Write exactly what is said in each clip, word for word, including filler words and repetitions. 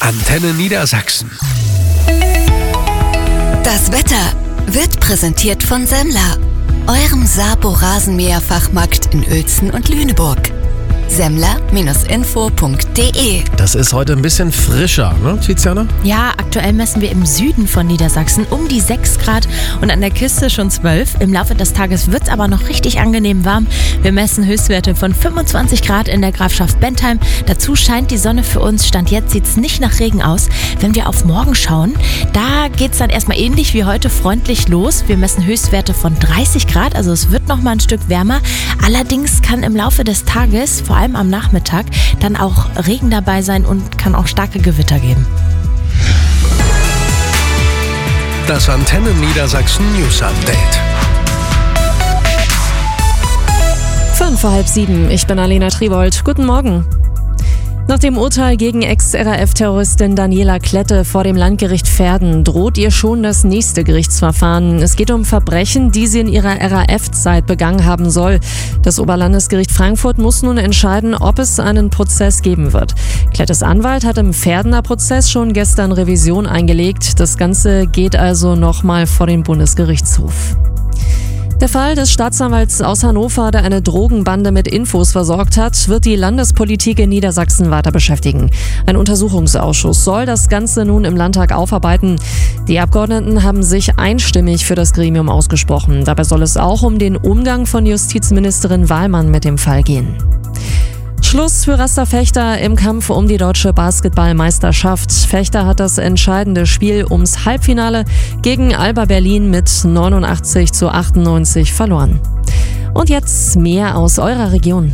Antenne Niedersachsen. Das Wetter wird präsentiert von Semmler, eurem Sabo-Rasenmäher-Fachmarkt in Uelzen und Lüneburg. Semmler Info punkt de. Das ist heute ein bisschen frischer, ne, Tiziana? Ja, aktuell messen wir im Süden von Niedersachsen um die sechs Grad und an der Küste schon zwölf. Im Laufe des Tages wird es aber noch richtig angenehm warm. Wir messen Höchstwerte von fünfundzwanzig Grad in der Grafschaft Bentheim. Dazu scheint die Sonne für uns. Stand jetzt sieht es nicht nach Regen aus. Wenn wir auf morgen schauen, da geht es dann erstmal ähnlich wie heute freundlich los. Wir messen Höchstwerte von dreißig Grad, also es wird noch mal ein Stück wärmer. Allerdings kann im Laufe des Tages, vor allem am Nachmittag, dann auch Regen dabei sein und kann auch starke Gewitter geben. Das Antenne Niedersachsen News Update. Fünf vor halb sieben. Ich bin Alena Tribold. Guten Morgen. Nach dem Urteil gegen Ex-R A F-Terroristin Daniela Klette vor dem Landgericht Verden droht ihr schon das nächste Gerichtsverfahren. Es geht um Verbrechen, die sie in ihrer R A F-Zeit begangen haben soll. Das Oberlandesgericht Frankfurt muss nun entscheiden, ob es einen Prozess geben wird. Klettes Anwalt hat im Verdener Prozess schon gestern Revision eingelegt. Das Ganze geht also nochmal vor den Bundesgerichtshof. Der Fall des Staatsanwalts aus Hannover, der eine Drogenbande mit Infos versorgt hat, wird die Landespolitik in Niedersachsen weiter beschäftigen. Ein Untersuchungsausschuss soll das Ganze nun im Landtag aufarbeiten. Die Abgeordneten haben sich einstimmig für das Gremium ausgesprochen. Dabei soll es auch um den Umgang von Justizministerin Wahlmann mit dem Fall gehen. Schluss für Rasta Vechta im Kampf um die deutsche Basketballmeisterschaft. Vechta hat das entscheidende Spiel ums Halbfinale gegen Alba Berlin mit neunundachtzig zu achtundneunzig verloren. Und jetzt mehr aus eurer Region.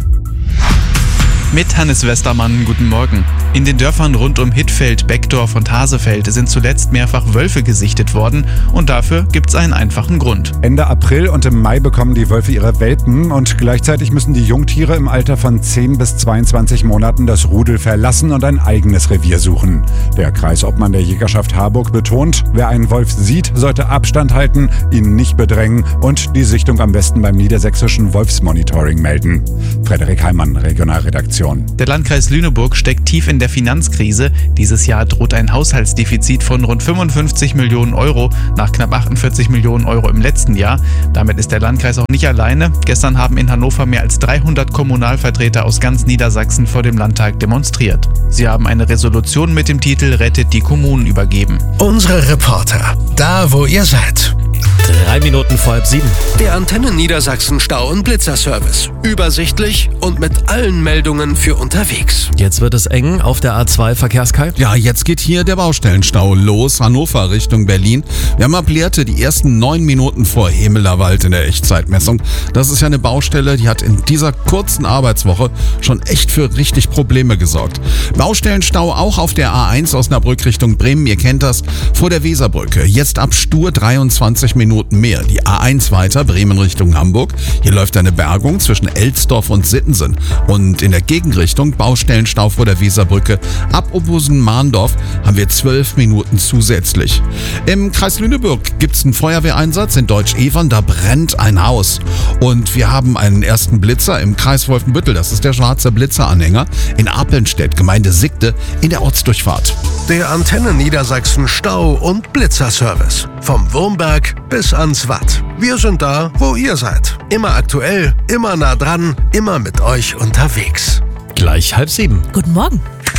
Mit Hannes Westermann, guten Morgen. In den Dörfern rund um Hittfeld, Beckdorf und Hasefeld sind zuletzt mehrfach Wölfe gesichtet worden und dafür gibt es einen einfachen Grund. Ende April und im Mai bekommen die Wölfe ihre Welpen und gleichzeitig müssen die Jungtiere im Alter von zehn bis zweiundzwanzig Monaten das Rudel verlassen und ein eigenes Revier suchen. Der Kreisobmann der Jägerschaft Harburg betont, wer einen Wolf sieht, sollte Abstand halten, ihn nicht bedrängen und die Sichtung am besten beim niedersächsischen Wolfsmonitoring melden. Frederik Heimann, Regionalredaktion. Der Landkreis Lüneburg steckt tief in der Finanzkrise. Dieses Jahr droht ein Haushaltsdefizit von rund fünfundfünfzig Millionen Euro nach knapp achtundvierzig Millionen Euro im letzten Jahr. Damit ist der Landkreis auch nicht alleine. Gestern haben in Hannover mehr als dreihundert Kommunalvertreter aus ganz Niedersachsen vor dem Landtag demonstriert. Sie haben eine Resolution mit dem Titel Rettet die Kommunen übergeben. Unsere Reporter, da wo ihr seid. Drei Minuten vor halb sieben. Der Antenne Niedersachsen Stau- und Blitzerservice. Übersichtlich und mit allen Meldungen für unterwegs. Jetzt wird es eng auf der A zwei Verkehrskai. Ja, jetzt geht hier der Baustellenstau los, Hannover Richtung Berlin. Wir haben ab Lehrte die ersten neun Minuten vor Hemelerwald in der Echtzeitmessung. Das ist ja eine Baustelle, die hat in dieser kurzen Arbeitswoche schon echt für richtig Probleme gesorgt. Baustellenstau auch auf der A eins Osnabrück Richtung Bremen, ihr kennt das, vor der Weserbrücke. Jetzt ab stur dreiundzwanzig Minuten mehr. Die A eins weiter, Bremen Richtung Hamburg. Hier läuft eine Bergung zwischen Elsdorf und Sittensen. Und in der Gegenrichtung Baustellenstau vor der Weserbrücke. Ab Obusen-Mahndorf haben wir zwölf Minuten zusätzlich. Im Kreis Lüneburg gibt es einen Feuerwehreinsatz in Deutsch-Evern. Da brennt ein Haus. Und wir haben einen ersten Blitzer im Kreis Wolfenbüttel. Das ist der schwarze Blitzeranhänger in Apelnstedt, Gemeinde Sigde, in der Ortsdurchfahrt. Der Antenne Niedersachsen Stau- und Blitzerservice. Vom Wurmberg bis ans Watt. Wir sind da, wo ihr seid. Immer aktuell, immer nah dran, immer mit euch unterwegs. Gleich halb sieben. Guten Morgen.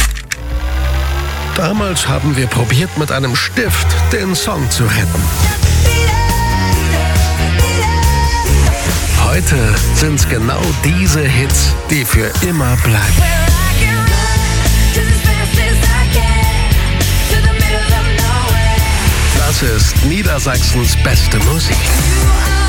Damals haben wir probiert, mit einem Stift den Song zu retten. Heute sind's genau diese Hits, die für immer bleiben. Das ist Niedersachsens beste Musik.